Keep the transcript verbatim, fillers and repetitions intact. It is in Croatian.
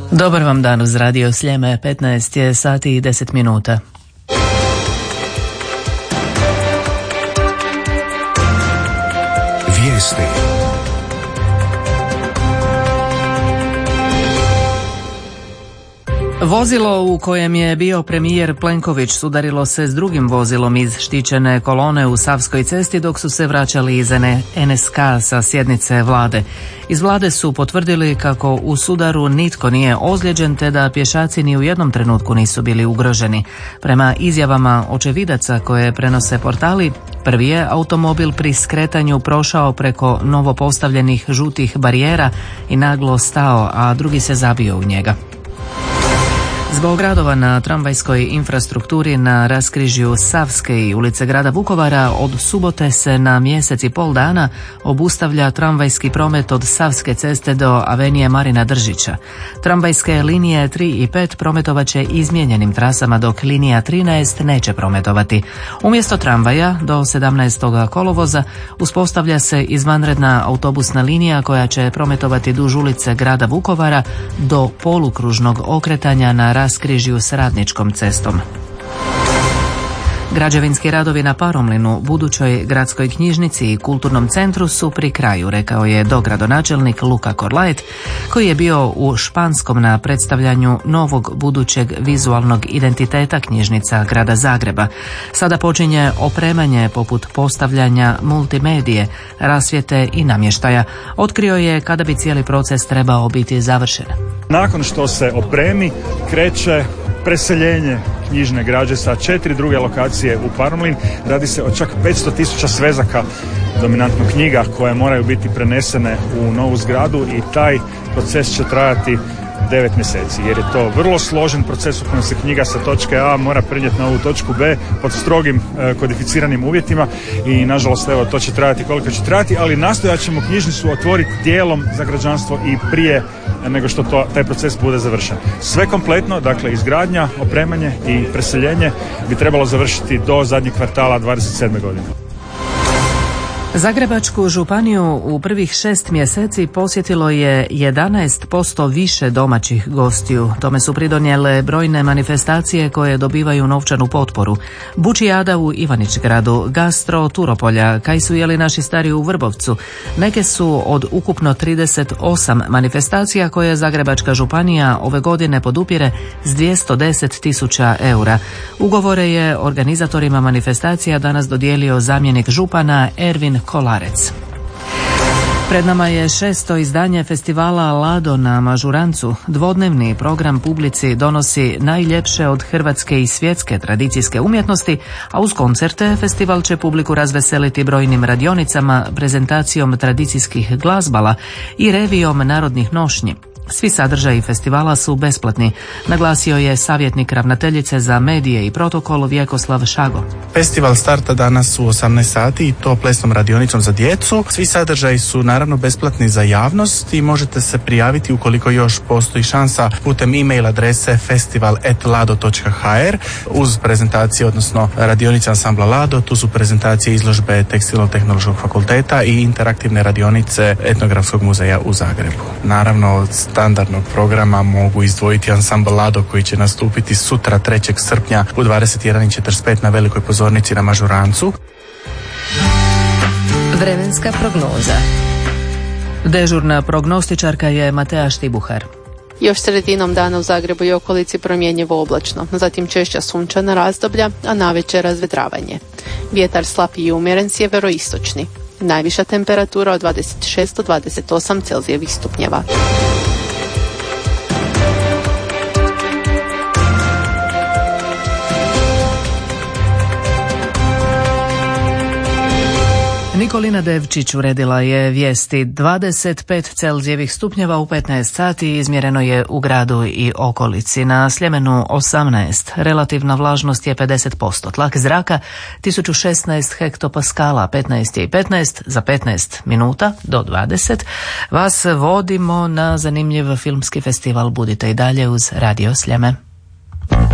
Dobar vam dan uz Radio Sljeme, petnaest je sati i deset minuta. Vijesti. Vozilo u kojem je bio premijer Plenković sudarilo se s drugim vozilom iz štićene kolone u Savskoj cesti dok su se vraćali iz en es ka sa sjednice vlade. Iz vlade su potvrdili kako u sudaru nitko nije ozlijeđen te da pješaci ni u jednom trenutku nisu bili ugroženi. Prema izjavama očevidaca koje prenose portali, prvi je automobil pri skretanju prošao preko novo postavljenih žutih barijera i naglo stao, a drugi se zabio u njega. Zbog radova na tramvajskoj infrastrukturi na raskrižju Savske i ulice grada Vukovara od subote se na mjesec i pol dana obustavlja tramvajski promet od Savske ceste do avenije Marina Držića. Tramvajske linije tri i pet prometovat će izmijenjenim trasama dok linija trinaest neće prometovati. Umjesto tramvaja do sedamnaestog kolovoza uspostavlja se izvanredna autobusna linija koja će prometovati duž ulice grada Vukovara do polukružnog okretanja na raskrižju s Radničkom cestom. Građevinski radovi na Paromlinu, budućoj gradskoj knjižnici i kulturnom centru su pri kraju, rekao je dogradonačelnik Luka Korlaet, koji je bio u Španskom na predstavljanju novog budućeg vizualnog identiteta knjižnica grada Zagreba. Sada počinje opremanje poput postavljanja multimedije, rasvjete i namještaja. Otkrio je kada bi cijeli proces trebao biti završen. Nakon što se opremi, kreće preseljenje knjižne građe sa četiri druge lokacije u Paromlin. Radi se o čak petsto tisuća svezaka, dominantno knjiga, koje moraju biti prenesene u novu zgradu i taj proces će trajati devet mjeseci, jer je to vrlo složen proces u kojem se knjiga sa točke A mora prenijeti na ovu točku B pod strogim e, kodificiranim uvjetima i nažalost evo to će trajati koliko će trajati, ali nastojat ćemo knjižnicu otvoriti dijelom za građanstvo i prije nego što to, taj proces bude završen. Sve kompletno, dakle izgradnja, opremanje i preseljenje bi trebalo završiti do zadnjeg kvartala dvadeset sedme godine. Zagrebačku županiju u prvih šest mjeseci posjetilo je jedanaest posto više domaćih gostiju. Tome su pridonijele brojne manifestacije koje dobivaju novčanu potporu. Bučijada u Ivanić-gradu, Gastro Turopolja, kaj su jeli naši stari u Vrbovcu. Neke su od ukupno trideset osam manifestacija koje Zagrebačka županija ove godine podupire s dvjesto deset tisuća eura. Ugovore je organizatorima manifestacija danas dodijelio zamjenik župana Ervin Kolarec. Pred nama je šesto izdanje festivala Lado na Mažurancu. Dvodnevni program publici donosi najljepše od hrvatske i svjetske tradicijske umjetnosti, a uz koncerte festival će publiku razveseliti brojnim radionicama, prezentacijom tradicijskih glazbala i revijom narodnih nošnji. Svi sadržaji festivala su besplatni, naglasio je savjetnik ravnateljice za medije i protokol Vjekoslav Šago. Festival starta danas u osamnaest sati i to plesnom radionicom za djecu. Svi sadržaji su naravno besplatni za javnost i možete se prijaviti ukoliko još postoji šansa putem e-mail adrese festival at lado dot h r. Uz prezentacije, odnosno radionice ansambla Lado, tu su prezentacije izložbe Tekstilno-tehnološkog fakulteta i interaktivne radionice Etnografskog muzeja u Zagrebu. Naravno, standardnog programa mogu izdvojiti ansambl Lado koji će nastupiti sutra trećeg srpnja u dvadeset jedan i četrdeset pet na velikoj pozornici na Mažurancu. Vremenska prognoza. Dežurna prognostičarka je Matea Štibuhar. Još sredinom dana u Zagrebu i okolici promjenjivo oblačno, zatim češća sunčana razdoblja, a navečer razvedravanje. Vjetar slab i umjeren sjeveroistočni. Najviša temperatura od dvadeset šest do dvadeset osam Celzijevih stupnjeva. Nikolina Devčić uredila je vijesti. Dvadeset pet Celzijevih stupnjeva u petnaest sati izmjereno je u gradu i okolici. Na Sljemenu osamnaest, relativna vlažnost je pedeset posto, tlak zraka tisuću šesnaest hektopaskala, petnaest je i petnaest, za petnaest minuta do dvadeset vas vodimo na zanimljiv filmski festival. Budite i dalje uz Radio Sljeme.